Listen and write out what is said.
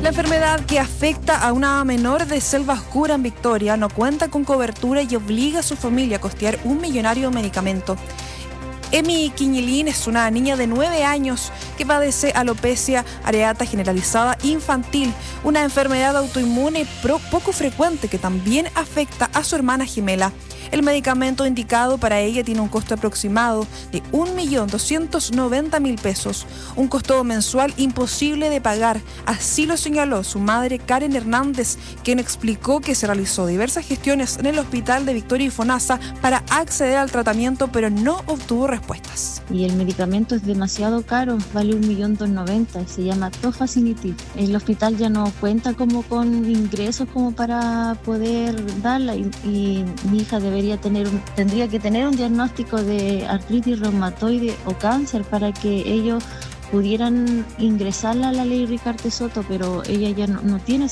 La enfermedad que afecta a una menor de Selva Oscura en Victoria no cuenta con cobertura y obliga a su familia a costear un millonario medicamento. Emi Quiñilín es una niña de 9 años que padece alopecia areata generalizada infantil, una enfermedad autoinmune poco frecuente que también afecta a su hermana gemela. El medicamento indicado para ella tiene un costo aproximado de 1.290.000 pesos, un costo mensual imposible de pagar. Así lo señaló su madre Karen Hernández, quien explicó que se realizó diversas gestiones en el hospital de Victoria y Fonasa para acceder al tratamiento, pero no obtuvo respuestas. Y el medicamento es demasiado caro, vale 1.290.000, se llama Tofasinitiv. El hospital ya no cuenta como con ingresos como para poder darla y mi hija tendría que tener un diagnóstico de artritis reumatoide o cáncer para que ellos pudieran ingresarla a la ley Ricarte Soto, pero ella ya no tiene